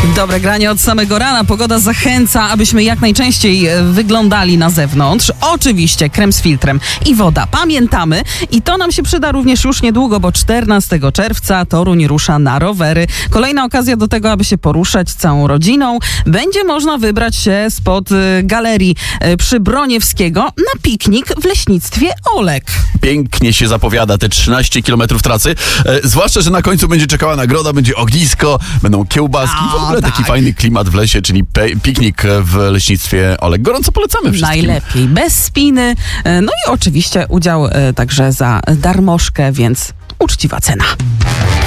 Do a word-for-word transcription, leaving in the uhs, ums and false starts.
Dobre granie od samego rana. Pogoda zachęca, abyśmy jak najczęściej wyglądali na zewnątrz. Oczywiście krem z filtrem i woda. Pamiętamy. I to nam się przyda również już niedługo, bo czternastego czerwca Toruń rusza na rowery. Kolejna okazja do tego, aby się poruszać całą rodziną. Będzie można wybrać się spod galerii przy Broniewskiego na piknik w leśnictwie Olek. Pięknie się zapowiada te trzynaście kilometrów trasy. E, zwłaszcza, że na końcu będzie czekała nagroda, będzie ognisko, będą kiełbaski. O, w ogóle tak. taki fajny klimat w lesie, czyli pe- piknik w leśnictwie Olek. Gorąco polecamy wszystkim. Najlepiej, bez spiny. No i oczywiście udział e, także za darmożkę, więc uczciwa cena.